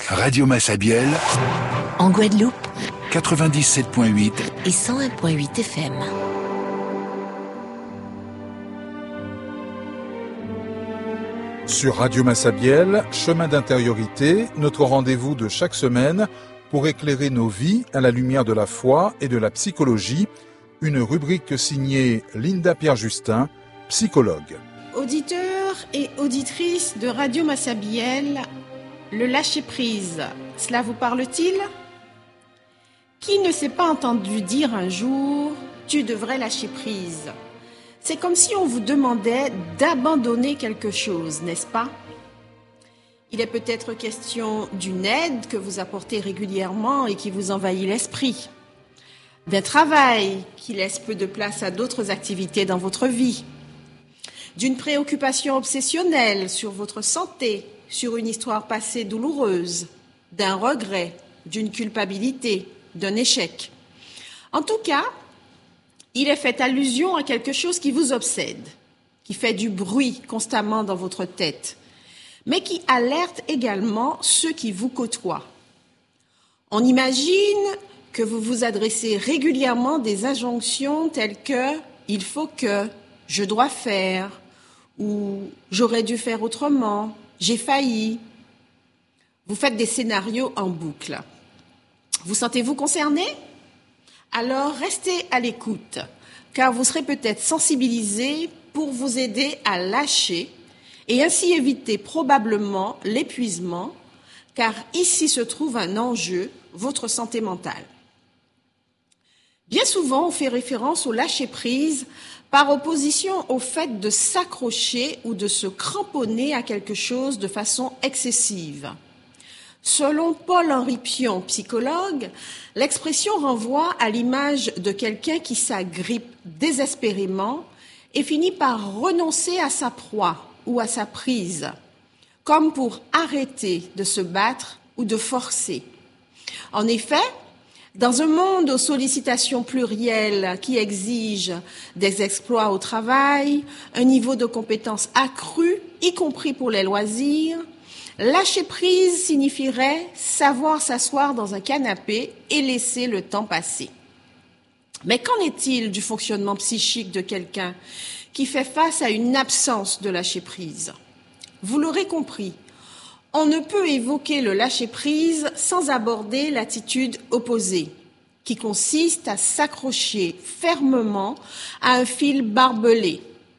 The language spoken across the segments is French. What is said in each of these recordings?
Radio Massabielle, en Guadeloupe, 97.8 et 101.8 FM. Sur Radio Massabielle, chemin d'intériorité, notre rendez-vous de chaque semaine pour éclairer nos vies à la lumière de la foi et de la psychologie. Une rubrique signée Linda Pierre-Justin, psychologue. Auditeurs et auditrices de Radio Massabielle, le lâcher-prise, cela vous parle-t-il ? Qui ne s'est pas entendu dire un jour « tu devrais lâcher prise ». C'est comme si on vous demandait d'abandonner quelque chose, n'est-ce pas ? Il est peut-être question d'une aide que vous apportez régulièrement et qui vous envahit l'esprit, d'un travail qui laisse peu de place à d'autres activités dans votre vie, d'une préoccupation obsessionnelle sur votre santé, sur une histoire passée douloureuse, d'un regret, d'une culpabilité, d'un échec. En tout cas, il est fait allusion à quelque chose qui vous obsède, qui fait du bruit constamment dans votre tête, mais qui alerte également ceux qui vous côtoient. On imagine que vous vous adressez régulièrement des injonctions telles que « il faut que »,« je dois faire » ou « j'aurais dû faire autrement »,« j'ai failli ». Vous faites des scénarios en boucle. Vous sentez-vous concerné ? Alors restez à l'écoute, car vous serez peut-être sensibilisé pour vous aider à lâcher et ainsi éviter probablement l'épuisement, car ici se trouve un enjeu, votre santé mentale. Bien souvent, on fait référence au lâcher-prise par opposition au fait de s'accrocher ou de se cramponner à quelque chose de façon excessive. Selon Paul-Henri Pion, psychologue, l'expression renvoie à l'image de quelqu'un qui s'agrippe désespérément et finit par renoncer à sa proie ou à sa prise, comme pour arrêter de se battre ou de forcer. En effet, dans un monde aux sollicitations plurielles qui exige des exploits au travail, un niveau de compétence accru, y compris pour les loisirs, lâcher prise signifierait savoir s'asseoir dans un canapé et laisser le temps passer. Mais qu'en est-il du fonctionnement psychique de quelqu'un qui fait face à une absence de lâcher prise ? Vous l'aurez compris, on ne peut évoquer le lâcher prise sans aborder l'attitude opposée, qui consiste à s'accrocher fermement à un fil barbelé.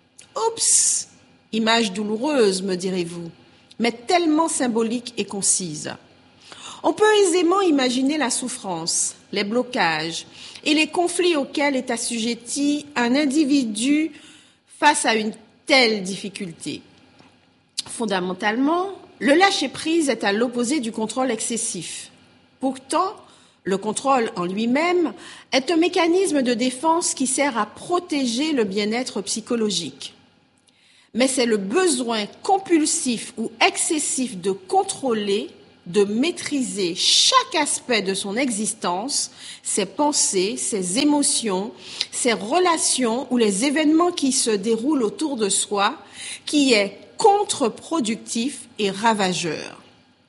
Oups, image douloureuse, me direz-vous, mais tellement symbolique et concise. On peut aisément imaginer la souffrance, les blocages et les conflits auxquels est assujetti un individu face à une telle difficulté. Fondamentalement, le lâcher-prise est à l'opposé du contrôle excessif. Pourtant, le contrôle en lui-même est un mécanisme de défense qui sert à protéger le bien-être psychologique. Mais c'est le besoin compulsif ou excessif de contrôler, de maîtriser chaque aspect de son existence, ses pensées, ses émotions, ses relations ou les événements qui se déroulent autour de soi, qui est contre-productif et ravageur.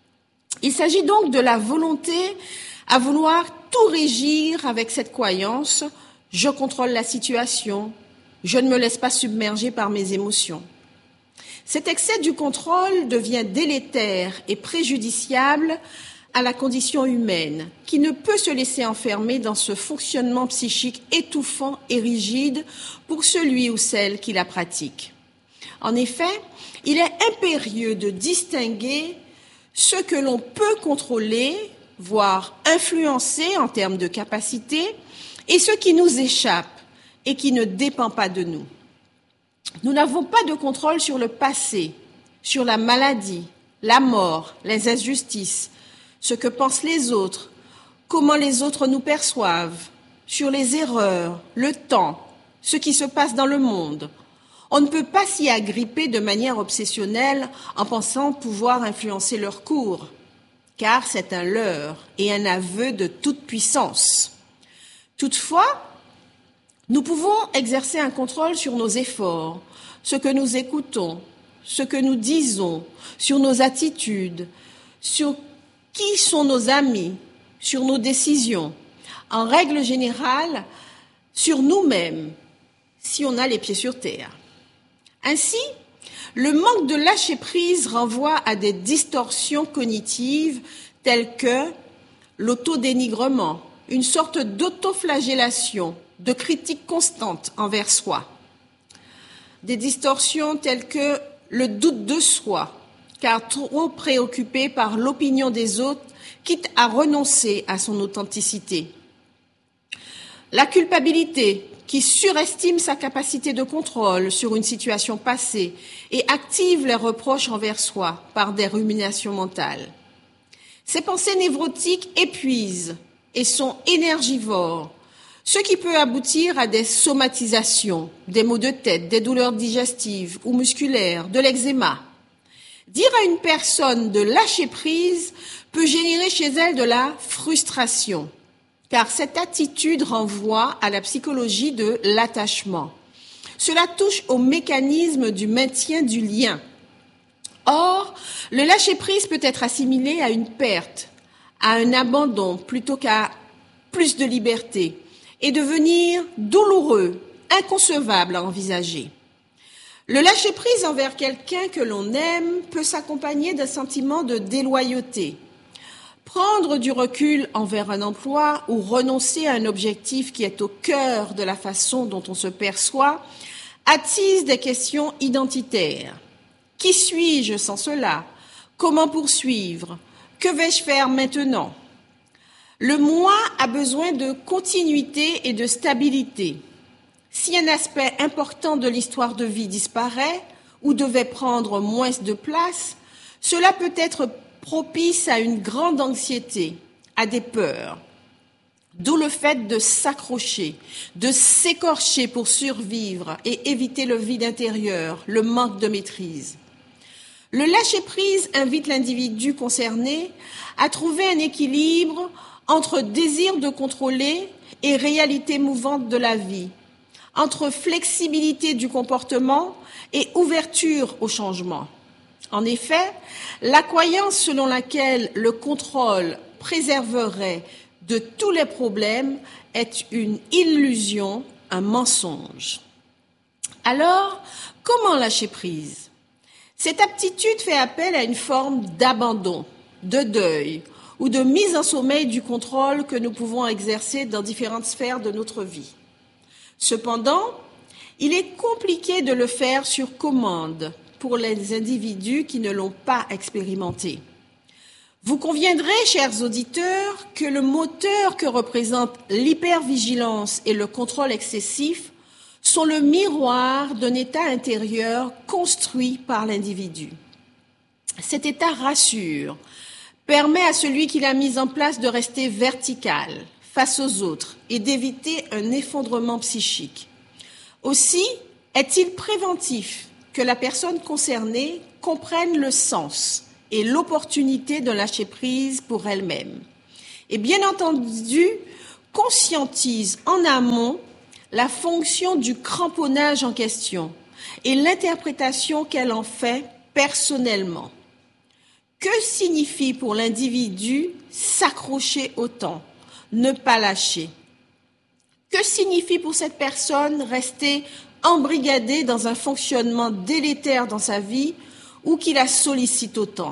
Il s'agit donc de la volonté à vouloir tout régir avec cette croyance « je contrôle la situation, je ne me laisse pas submerger par mes émotions ». Cet excès du contrôle devient délétère et préjudiciable à la condition humaine, qui ne peut se laisser enfermer dans ce fonctionnement psychique étouffant et rigide pour celui ou celle qui la pratique. En effet, il est impérieux de distinguer ce que l'on peut contrôler, voire influencer en termes de capacité, et ce qui nous échappe et qui ne dépend pas de nous. Nous n'avons pas de contrôle sur le passé, sur la maladie, la mort, les injustices, ce que pensent les autres, comment les autres nous perçoivent, sur les erreurs, le temps, ce qui se passe dans le monde. On ne peut pas s'y agripper de manière obsessionnelle en pensant pouvoir influencer leur cours, car c'est un leurre et un aveu de toute puissance. Toutefois, nous pouvons exercer un contrôle sur nos efforts, ce que nous écoutons, ce que nous disons, sur nos attitudes, sur qui sont nos amis, sur nos décisions, en règle générale, sur nous-mêmes, si on a les pieds sur terre. Ainsi, le manque de lâcher-prise renvoie à des distorsions cognitives telles que l'autodénigrement, une sorte d'autoflagellation, de critique constante envers soi. Des distorsions telles que le doute de soi, car trop préoccupé par l'opinion des autres, quitte à renoncer à son authenticité. La culpabilité, qui surestime sa capacité de contrôle sur une situation passée et active les reproches envers soi par des ruminations mentales. Ces pensées névrotiques épuisent et sont énergivores, ce qui peut aboutir à des somatisations, des maux de tête, des douleurs digestives ou musculaires, de l'eczéma. Dire à une personne de lâcher prise peut générer chez elle de la frustration, car cette attitude renvoie à la psychologie de l'attachement. Cela touche au mécanisme du maintien du lien. Or, le lâcher-prise peut être assimilé à une perte, à un abandon plutôt qu'à plus de liberté, et devenir douloureux, inconcevable à envisager. Le lâcher-prise envers quelqu'un que l'on aime peut s'accompagner d'un sentiment de déloyauté. Prendre du recul envers un emploi ou renoncer à un objectif qui est au cœur de la façon dont on se perçoit attise des questions identitaires. Qui suis-je sans cela? Comment poursuivre? Que vais-je faire maintenant? Le moi a besoin de continuité et de stabilité. Si un aspect important de l'histoire de vie disparaît ou devait prendre moins de place, cela peut être propice à une grande anxiété, à des peurs. D'où le fait de s'accrocher, de s'écorcher pour survivre et éviter le vide intérieur, le manque de maîtrise. Le lâcher-prise invite l'individu concerné à trouver un équilibre entre désir de contrôler et réalité mouvante de la vie, entre flexibilité du comportement et ouverture au changement. En effet, la croyance selon laquelle le contrôle préserverait de tous les problèmes est une illusion, un mensonge. Alors, comment lâcher prise? Cette aptitude fait appel à une forme d'abandon, de deuil ou de mise en sommeil du contrôle que nous pouvons exercer dans différentes sphères de notre vie. Cependant, il est compliqué de le faire sur commande pour les individus qui ne l'ont pas expérimenté. Vous conviendrez, chers auditeurs, que le moteur que représentent l'hypervigilance et le contrôle excessif sont le miroir d'un état intérieur construit par l'individu. Cet état rassure, permet à celui qui l'a mis en place de rester vertical face aux autres et d'éviter un effondrement psychique. Aussi, est-il préventif que la personne concernée comprenne le sens et l'opportunité de lâcher prise pour elle-même. Et bien entendu, conscientise en amont la fonction du cramponnage en question et l'interprétation qu'elle en fait personnellement. Que signifie pour l'individu s'accrocher au temps, ne pas lâcher? Que signifie pour cette personne rester embrigadée dans un fonctionnement délétère dans sa vie ou qui la sollicite autant?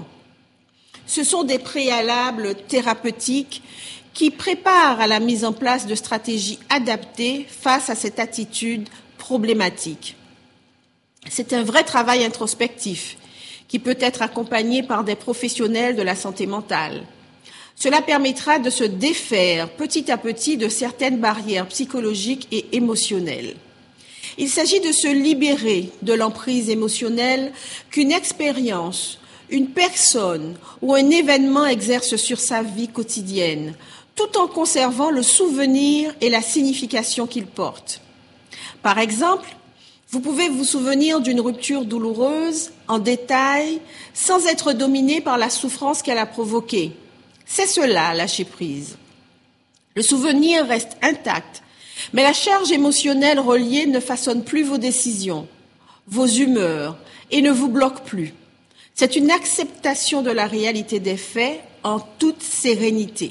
Ce sont des préalables thérapeutiques qui préparent à la mise en place de stratégies adaptées face à cette attitude problématique. C'est un vrai travail introspectif qui peut être accompagné par des professionnels de la santé mentale. Cela permettra de se défaire petit à petit de certaines barrières psychologiques et émotionnelles. Il s'agit de se libérer de l'emprise émotionnelle qu'une expérience, une personne ou un événement exerce sur sa vie quotidienne, tout en conservant le souvenir et la signification qu'il porte. Par exemple, vous pouvez vous souvenir d'une rupture douloureuse en détail sans être dominé par la souffrance qu'elle a provoquée. C'est cela, lâcher prise. Le souvenir reste intact, mais la charge émotionnelle reliée ne façonne plus vos décisions, vos humeurs et ne vous bloque plus. C'est une acceptation de la réalité des faits en toute sérénité.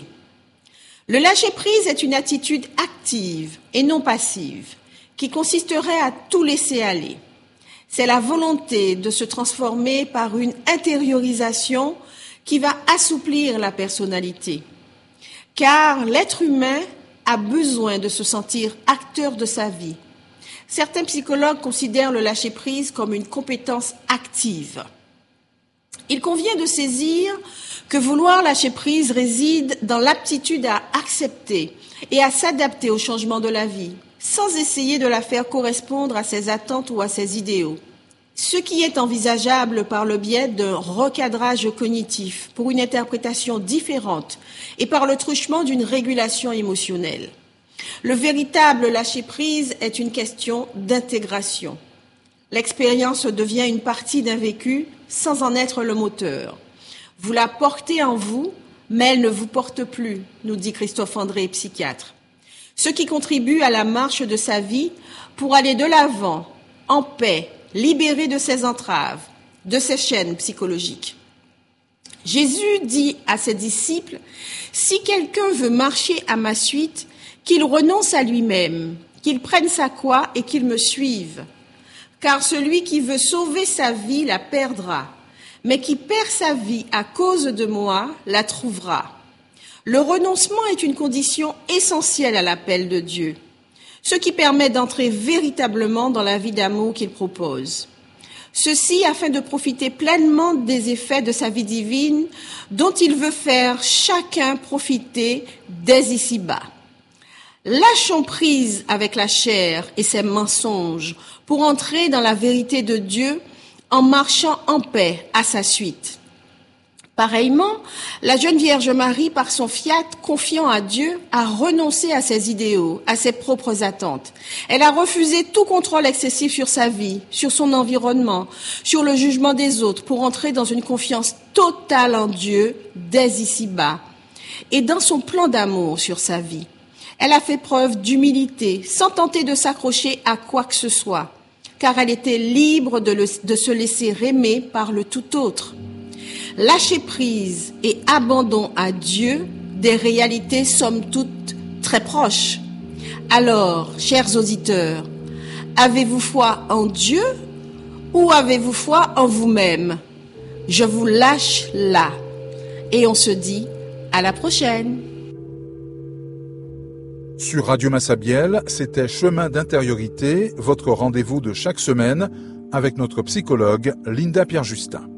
Le lâcher-prise est une attitude active et non passive qui consisterait à tout laisser aller. C'est la volonté de se transformer par une intériorisation qui va assouplir la personnalité. Car l'être humain a besoin de se sentir acteur de sa vie. Certains psychologues considèrent le lâcher-prise comme une compétence active. Il convient de saisir que vouloir lâcher prise réside dans l'aptitude à accepter et à s'adapter au changement de la vie, sans essayer de la faire correspondre à ses attentes ou à ses idéaux. Ce qui est envisageable par le biais d'un recadrage cognitif pour une interprétation différente et par le truchement d'une régulation émotionnelle. Le véritable lâcher-prise est une question d'intégration. L'expérience devient une partie d'un vécu sans en être le moteur. Vous la portez en vous, mais elle ne vous porte plus, nous dit Christophe André, psychiatre. Ce qui contribue à la marche de sa vie pour aller de l'avant, en paix, libéré de ses entraves, de ses chaînes psychologiques. Jésus dit à ses disciples, « Si quelqu'un veut marcher à ma suite, qu'il renonce à lui-même, qu'il prenne sa croix et qu'il me suive. Car celui qui veut sauver sa vie la perdra, mais qui perd sa vie à cause de moi la trouvera. » Le renoncement est une condition essentielle à l'appel de Dieu, ce qui permet d'entrer véritablement dans la vie d'amour qu'il propose. Ceci afin de profiter pleinement des effets de sa vie divine dont il veut faire chacun profiter dès ici-bas. Lâchons prise avec la chair et ses mensonges pour entrer dans la vérité de Dieu en marchant en paix à sa suite. Pareillement, la jeune Vierge Marie, par son fiat confiant à Dieu, a renoncé à ses idéaux, à ses propres attentes. Elle a refusé tout contrôle excessif sur sa vie, sur son environnement, sur le jugement des autres, pour entrer dans une confiance totale en Dieu dès ici-bas et dans son plan d'amour sur sa vie. Elle a fait preuve d'humilité, sans tenter de s'accrocher à quoi que ce soit, car elle était libre de se laisser aimer par le tout autre. Lâcher prise et abandon à Dieu, des réalités somme toute très proches. Alors, chers auditeurs, avez-vous foi en Dieu ou avez-vous foi en vous-même? Je vous lâche là et on se dit à la prochaine. Sur Radio Massabielle, c'était Chemin d'intériorité, votre rendez-vous de chaque semaine avec notre psychologue Linda Pierre-Justin.